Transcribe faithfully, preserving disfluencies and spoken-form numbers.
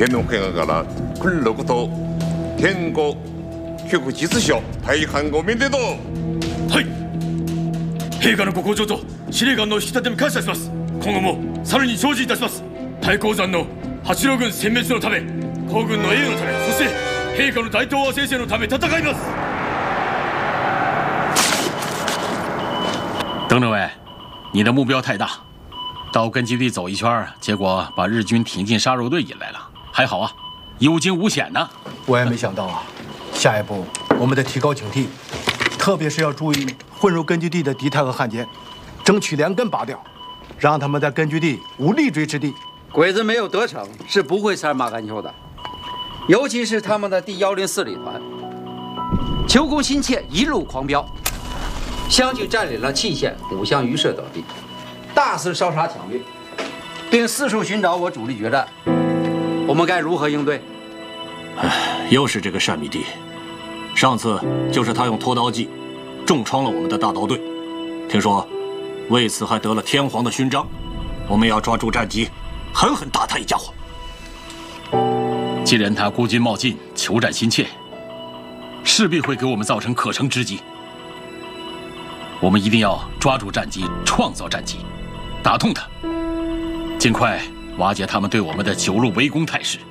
天皇陛下から군로부터天皇救実書大半ご免でと。 はい。陛下のご厚情と司令官の引き立てに感謝します。今後もさらに精進いたします。太閤山の八郎軍殲滅のため、皇軍の栄誉のため、そして陛下の大東亜先生のため戦います。 邓政委，你的目标太大，到根据地走一圈，结果把日军挺进杀肉队引来了。还好啊，有惊无险呢。 我也没想到啊，下一步我们得提高警惕，特别是要注意混入根据地的敌台和汉奸，争取连根拔掉，让他们在根据地无立锥之地。 鬼子没有得逞是不会杀马干丘的，尤其是他们的第幺零四旅团，求功心切，一路狂飙，相继占领了蓟县、五乡榆社等地，大肆烧杀抢掠，并四处寻找我主力决战。我们该如何应对？ 唉，又是这个单米地，上次就是他用拖刀计重创了我们的大刀队，听说为此还得了天皇的勋章。我们要抓住战机，狠狠打他一家伙。 既然他孤军冒进，求战心切，势必会给我们造成可乘之机。我们一定要抓住战机，创造战机，打痛他，尽快瓦解他们对我们的九路围攻态势。